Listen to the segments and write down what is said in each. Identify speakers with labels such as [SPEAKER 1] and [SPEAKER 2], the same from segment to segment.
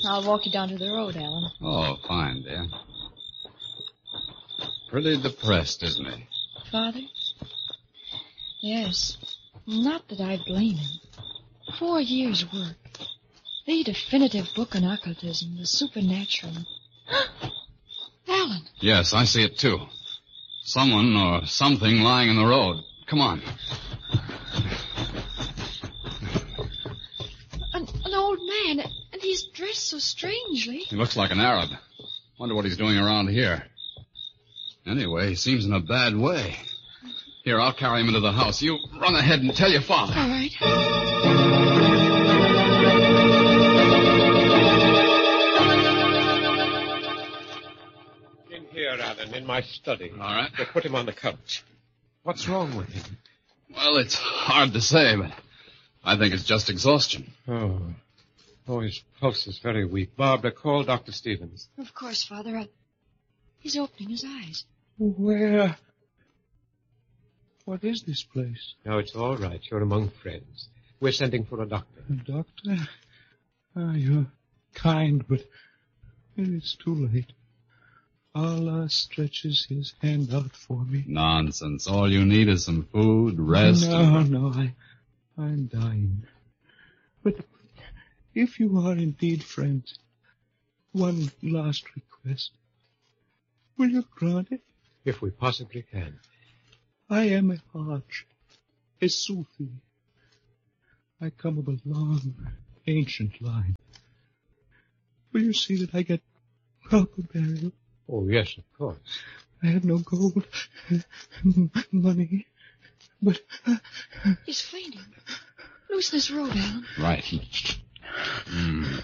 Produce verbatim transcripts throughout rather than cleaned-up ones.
[SPEAKER 1] I'll walk you down to the road, Alan.
[SPEAKER 2] Oh, fine, dear. Pretty depressed, isn't he?
[SPEAKER 1] Father? Yes. Not that I blame him. Four years' work. The definitive book on occultism, the supernatural. Alan!
[SPEAKER 2] Yes, I see it, too. Someone or something lying in the road. Come on.
[SPEAKER 1] An, an old man, and he's dressed so strangely.
[SPEAKER 2] He looks like an Arab. Wonder what he's doing around here. Anyway, he seems in a bad way. Here, I'll carry him into the house. You run ahead and tell your father.
[SPEAKER 1] All right.
[SPEAKER 3] In here, Alan, in my study.
[SPEAKER 2] All right.
[SPEAKER 3] We'll put him on the couch. What's wrong with him?
[SPEAKER 2] Well, it's hard to say, but I think it's just exhaustion.
[SPEAKER 3] Oh. Oh, his pulse is very weak. Barbara, call Doctor Stevens.
[SPEAKER 1] Of course, Father. I... He's opening his eyes.
[SPEAKER 4] Where? What is this place?
[SPEAKER 3] No, it's all right. You're among friends. We're sending for a doctor.
[SPEAKER 4] A doctor? Ah, you're kind, but it's too late. Allah stretches his hand out for me.
[SPEAKER 2] Nonsense. All you need is some food, rest.
[SPEAKER 4] No,
[SPEAKER 2] and...
[SPEAKER 4] no, I, I'm dying. But if you are indeed friends, one last request. Will you grant it?
[SPEAKER 3] If we possibly can.
[SPEAKER 4] I am a Hajj, a Sufi. I come of a long, ancient line. Will you see that I get proper burial?
[SPEAKER 3] Oh, yes, of course.
[SPEAKER 4] I have no gold, money, but...
[SPEAKER 1] He's fainting. Loose this road, Alan.
[SPEAKER 2] Right. Mm.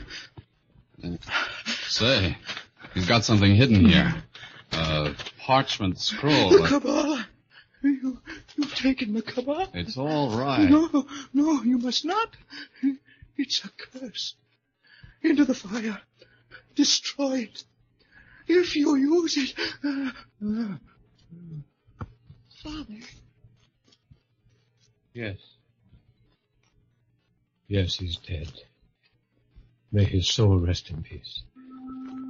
[SPEAKER 2] Say, he's got something hidden here. A parchment scroll.
[SPEAKER 4] The Kabbalah. You, you've taken the Kabbalah.
[SPEAKER 2] It's all right.
[SPEAKER 4] No, no, you must not. It's a curse. Into the fire. Destroy it. If you use it...
[SPEAKER 1] Father.
[SPEAKER 3] Yes. Yes, he's dead. May his soul rest in peace.